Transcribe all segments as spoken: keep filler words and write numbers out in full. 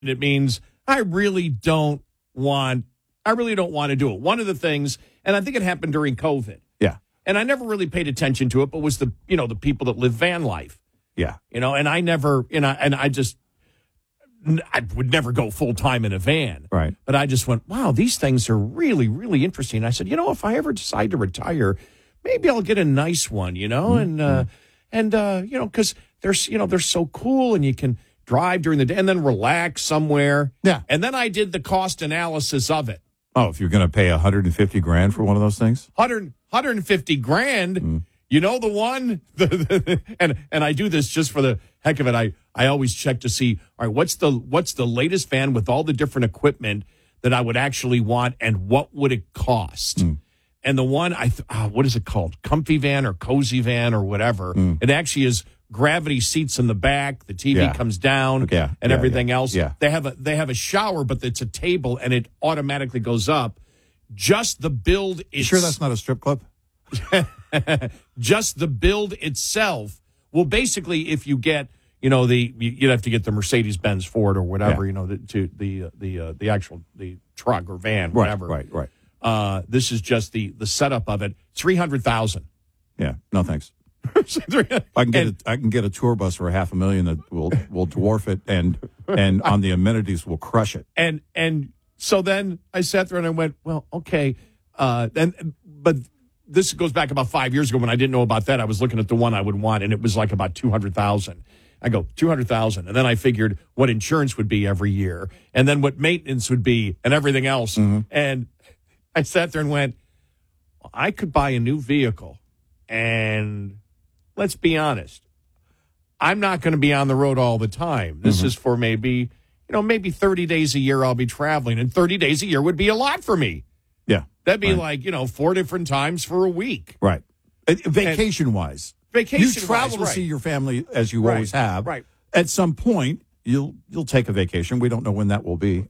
it means I really don't want, I really don't want to do it. One of the things, and I think it happened during COVID. Yeah. And I never really paid attention to it, but was the, you know, the people that live van life. Yeah. You know, and I never, you know, and I just, I would never go full time in a van. Right. But I just went, wow, these things are really, really interesting. I said, you know, if I ever decide to retire, maybe I'll get a nice one, you know, Mm-hmm. and, uh, and, uh, you know, because they're, you know, they're so cool and you can drive during the day and then relax somewhere. Yeah. And then I did the cost analysis of it. Oh, if you're going to pay one hundred fifty grand for one of those things? one hundred, one hundred fifty grand. Mm. You know the one? The, the, and and I do this just for the heck of it. I, I always check to see, all right, what's the what's the latest van with all the different equipment that I would actually want and what would it cost? Mm. And the one, I th- oh, what is it called? Comfy van or cozy van or whatever. Mm. It actually is gravity seats in the back. The T V Yeah. comes down Okay, yeah, and yeah, everything yeah, else. yeah. They have a they have a shower, but it's a table and it automatically goes up. Just the build You itself. sure that's not a strip club? Just the build itself. Well, basically, if you get, you know, the you- you'd have to get the Mercedes-Benz Ford or whatever, Yeah. you know, the, to the uh, the uh, the actual the truck or van, Right, whatever. right, right. Uh, this is just the the setup of it. Three hundred thousand. Yeah, no thanks. I can get a, I can get a tour bus for a half a million that will will dwarf it, and and on the amenities will crush it. And and so then I sat there and I went, well, okay. Uh, and but this goes back about five years ago when I didn't know about that. I was looking at the one I would want, and it was like about two hundred thousand. I go two hundred thousand, and then I figured what insurance would be every year, and then what maintenance would be, and everything else. Mm-hmm. And I sat there and went, well, I could buy a new vehicle, and let's be honest, I'm not going to be on the road all the time. This Mm-hmm. is for maybe, you know, maybe thirty days a year I'll be traveling, and thirty days a year would be a lot for me. Yeah, That'd be Right. like, you know, four different times for a week. right. Vacation wise, Vacation you travel to right. see your family as you Right, always have. right. At some point, you'll you'll take a vacation. We don't know when that will be.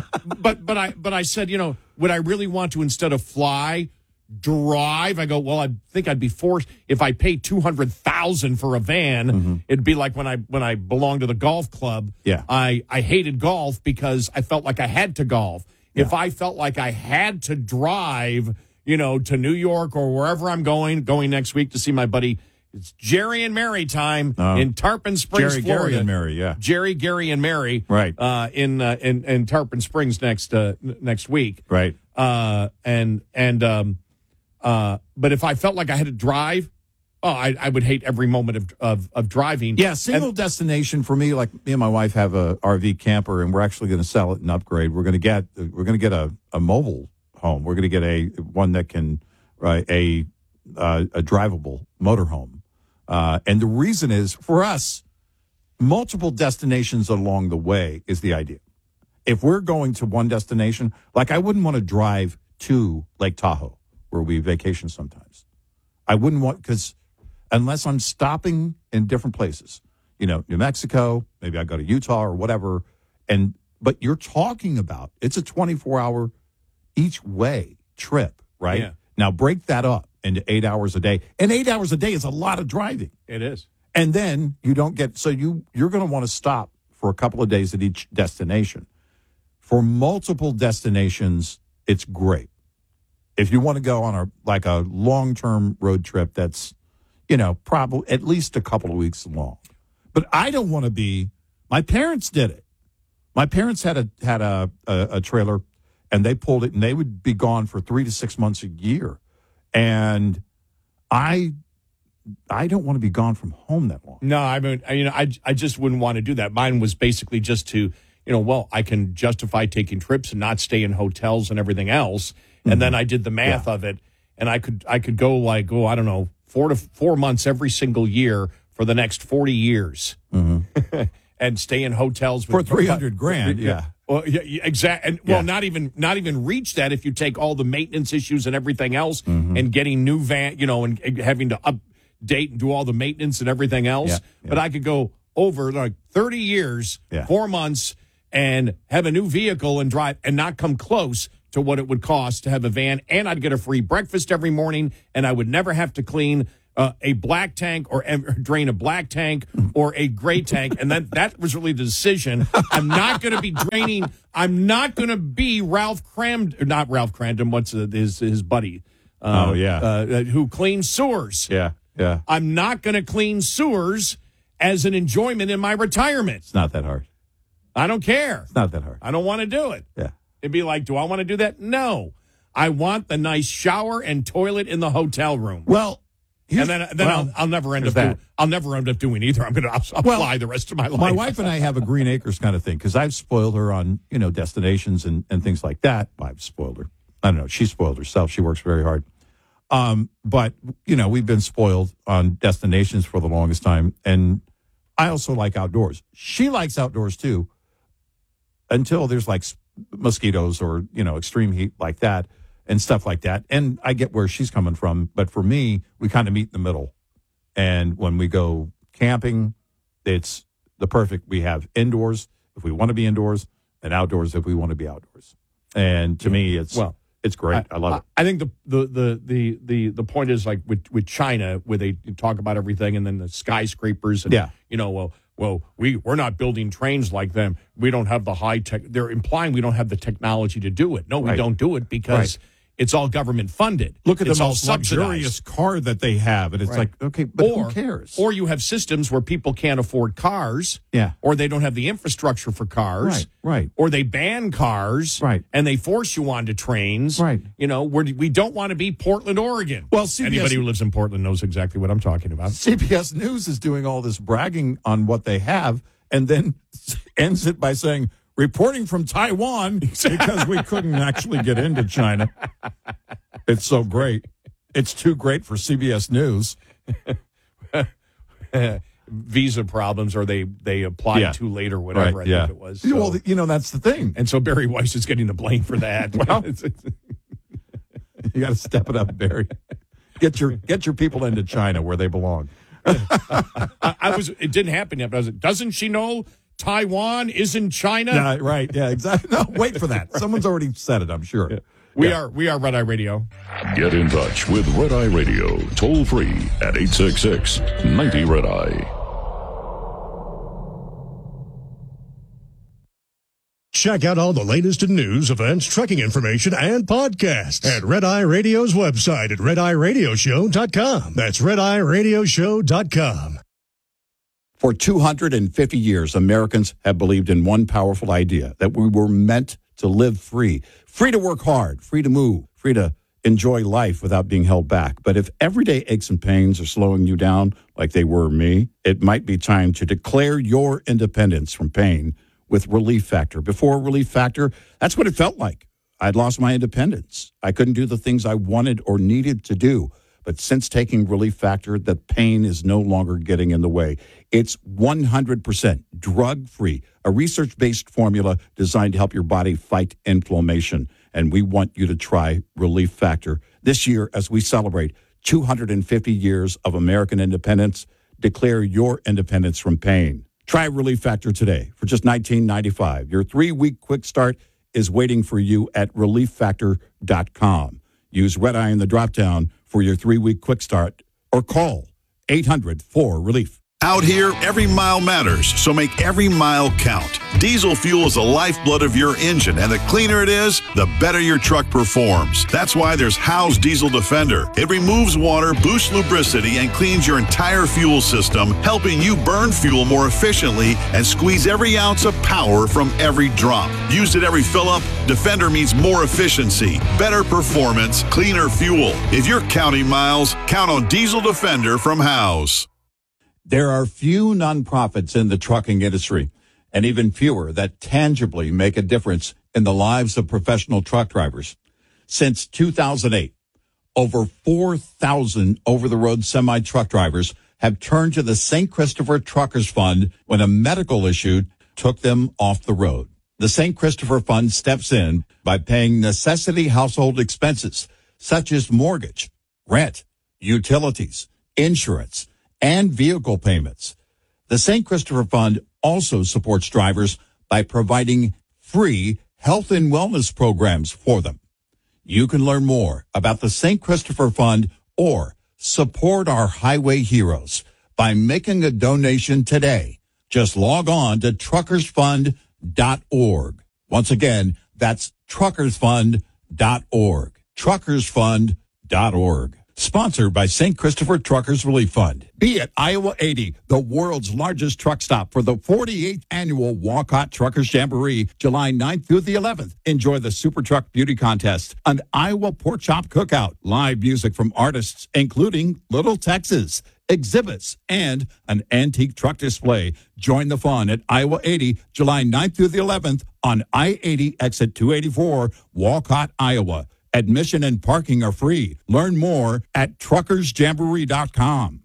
But but I but I said, you know, would I really want to, instead of fly, drive? I go, well, I think I'd be forced if I pay two hundred thousand for a van. Mm-hmm. It'd be like when I when I belonged to the golf club. Yeah. I I hated golf because I felt like I had to golf. If Yeah. I felt like I had to drive, you know, to New York or wherever I'm going, going next week to see my buddy, it's Jerry and Mary time Oh. in Tarpon Springs, Jerry, Florida. Gary, and Mary. Yeah, Jerry, Gary, and Mary, Right. Uh, in, uh, in in Tarpon Springs next uh, n- next week, right. uh, and and um, uh, but if I felt like I had to drive, oh, I, I would hate every moment of of, of driving. Yeah, single destination for me. Like me and my wife have a R V camper, and we're actually going to sell it and upgrade. We're going to get we're going to get a, a mobile home. We're going to get a one that can uh, a uh, a drivable motorhome. Uh, and the reason is for us, multiple destinations along the way is the idea. If we're going to one destination, like I wouldn't want to drive to Lake Tahoe where we vacation sometimes. I wouldn't want, because unless I'm stopping in different places, you know, New Mexico, maybe I go to Utah or whatever. And, but you're talking about, it's a twenty-four hour each way trip, right? Yeah. Now break that up into eight hours a day. And eight hours a day is a lot of driving. It is. And then you don't get, so you, you're going to want to stop for a couple of days at each destination. For multiple destinations, it's great. If you want to go on a, like a long-term road trip that's, you know, probably at least a couple of weeks long. But I don't want to be, my parents did it. My parents had a, had a, a, a trailer and they pulled it and they would be gone for three to six months a year. And I, I don't want to be gone from home that long. No, I mean, I, you know, I I just wouldn't want to do that. Mine was basically just to, you know, well, I can justify taking trips and not stay in hotels and everything else. And Mm-hmm. then I did the math Yeah. of it, and I could I could go like, oh, I don't know, four to four months every single year for the next forty years, Mm-hmm. and stay in hotels For with three hundred grand, yeah. Well, yeah, yeah, exact, and well, Yeah. not even not even reach that if you take all the maintenance issues and everything else, Mm-hmm. and getting new van, you know, and, and having to update and do all the maintenance and everything else. Yeah, yeah. But I could go over like thirty years, Yeah. four months, and have a new vehicle and drive, and not come close to what it would cost to have a van. And I'd get a free breakfast every morning, and I would never have to clean uh, a black tank or em- drain a black tank or a gray tank. And then that was really the decision. I'm not going to be draining. I'm not going to be Ralph Cramden, not Ralph Cramden. What's uh, his his buddy? Uh, oh yeah, uh, who cleans sewers? Yeah, yeah. I'm not going to clean sewers as an enjoyment in my retirement. It's not that hard. I don't care. It's not that hard. I don't want to do it. Yeah. It'd be like, do I want to do that? No. I want the nice shower and toilet in the hotel room. Well, and then, then well, I'll, I'll never end up. that. Do, I'll never end up doing either. I'm going to apply well, the rest of my life. My wife and I have a Green Acres kind of thing because I've spoiled her on you know destinations and, and things like that. I've spoiled her. I don't know. She spoiled herself. She works very hard. Um, but you know we've been spoiled on destinations for the longest time, and I also like outdoors. She likes outdoors too, until there's like mosquitoes or you know extreme heat like that. And stuff like that. And I get where she's coming from. But for me, we kind of meet in the middle. And when we go camping, it's the perfect. We have indoors if we want to be indoors and outdoors if we want to be outdoors. And to yeah. me, it's well, it's great. I, I love I, it. I think the, the, the, the, the, the point is like with, with China, where they talk about everything and then the skyscrapers. And, yeah. you know, well, well, we, we're not building trains like them. We don't have the high tech. They're implying we don't have the technology to do it. No, we right. don't do it because right. it's all government funded. Look at it's the most luxurious car that they have. And it's right. like, okay, but or, who cares? Or you have systems where people can't afford cars. Yeah. Or they don't have the infrastructure for cars. Right, right. Or they ban cars. Right. And they force you onto trains. Right. You know, we're, we don't want to be Portland, Oregon. Well, C B S, anybody who lives in Portland knows exactly what I'm talking about. C B S News is doing all this bragging on what they have and then ends it by saying, reporting from Taiwan because we couldn't actually get into China. It's so great. It's too great for C B S News. Visa problems, or they they applied yeah. too late, or whatever. Right, I yeah. think it was. So. Well, you know that's the thing, and so Barry Weiss is getting the blame for that. Well, you got to step it up, Barry. Get your get your people into China where they belong. I, I was. It didn't happen yet, but I was like, doesn't she know Taiwan is in China? Yeah, right. Yeah, exactly. No, wait for that. Right. Someone's already said it, I'm sure. Yeah. We yeah. are we are Red Eye Radio. Get in touch with Red Eye Radio, toll free at eight six six, ninety, Red Eye. Check out all the latest in news, events, trucking information, and podcasts at Red Eye Radio's website at red eye radio show dot com. That's red eye radio show dot com. For two hundred fifty years, Americans have believed in one powerful idea, that we were meant to live free, free to work hard, free to move, free to enjoy life without being held back. But if everyday aches and pains are slowing you down like they were me, it might be time to declare your independence from pain with Relief Factor. Before Relief Factor, that's what it felt like. I'd lost my independence. I couldn't do the things I wanted or needed to do. But since taking Relief Factor, the pain is no longer getting in the way. It's one hundred percent drug-free, a research-based formula designed to help your body fight inflammation. And we want you to try Relief Factor this year as we celebrate two hundred fifty years of American independence. Declare your independence from pain. Try Relief Factor today for just nineteen ninety-five dollars. Your three-week quick start is waiting for you at relief factor dot com. Use Red Eye in the drop-down for your three-week quick start or call eight hundred four relief. Out here, every mile matters, so make every mile count. Diesel fuel is the lifeblood of your engine, and the cleaner it is, the better your truck performs. That's why there's Howe's Diesel Defender. It removes water, boosts lubricity, and cleans your entire fuel system, helping you burn fuel more efficiently and squeeze every ounce of power from every drop. Used at every fill-up, Defender means more efficiency, better performance, cleaner fuel. If you're counting miles, count on Diesel Defender from Howe's. There are few nonprofits in the trucking industry, and even fewer that tangibly make a difference in the lives of professional truck drivers. Since two thousand eight, over four thousand over-the-road semi-truck drivers have turned to the Saint Christopher Truckers Fund when a medical issue took them off the road. The Saint Christopher Fund steps in by paying necessity household expenses, such as mortgage, rent, utilities, insurance, and vehicle payments. The Saint Christopher Fund also supports drivers by providing free health and wellness programs for them. You can learn more about the Saint Christopher Fund or Support our highway heroes by making a donation today. Just log on to truckers fund dot org. Once again, that's truckers fund dot org. truckers fund dot org. Sponsored by Saint Christopher Truckers Relief Fund. Be at Iowa eighty, the world's largest truck stop for the forty-eighth annual Walcott Truckers Jamboree, July ninth through the eleventh. Enjoy the Super Truck Beauty Contest, an Iowa Pork Chop Cookout, live music from artists including Little Texas, exhibits, and an antique truck display. Join the fun at Iowa eighty, July ninth through the eleventh on I eighty exit two eighty-four, Walcott, Iowa. Admission and parking are free. Learn more at truckers jamboree dot com.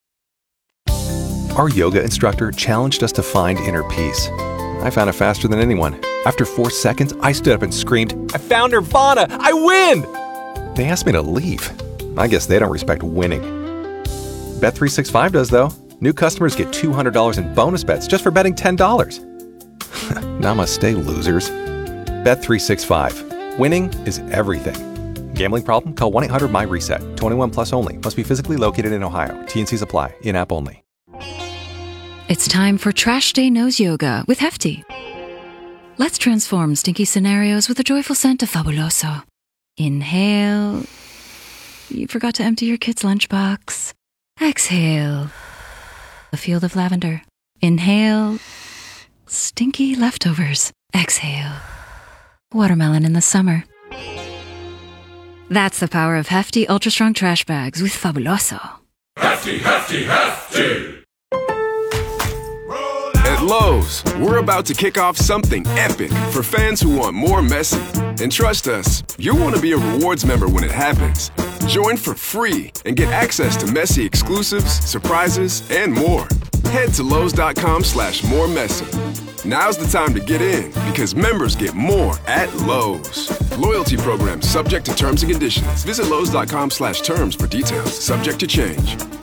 Our yoga instructor challenged us to find inner peace. I found it faster than anyone. After four seconds, I stood up and screamed, "I found Nirvana! I win!" They asked me to leave. I guess they don't respect winning. Bet three sixty-five does, though. New customers get two hundred dollars in bonus bets just for betting ten dollars. Namaste, losers. Bet three sixty-five. Winning is everything. Gambling problem? Call one eight hundred M Y reset. twenty-one plus only. Must be physically located in Ohio. T and C's apply. In-app only. It's time for Trash Day Nose Yoga with Hefty. Let's transform stinky scenarios with a joyful scent of Fabuloso. Inhale. You forgot to empty your kid's lunchbox. Exhale. A field of lavender. Inhale. Stinky leftovers. Exhale. Watermelon in the summer. That's the power of Hefty Ultra Strong Trash Bags with Fabuloso. Hefty, Hefty, Hefty! At Lowe's, we're about to kick off something epic for fans who want more messy. And trust us, you'll want to be a rewards member when it happens. Join for free and get access to messy exclusives, surprises, and more. Head to Lowe's.com slash more messy. Now's the time to get in because members get more at Lowe's. Loyalty program subject to terms and conditions. Visit Lowe's.com slash terms for details. Subject to change.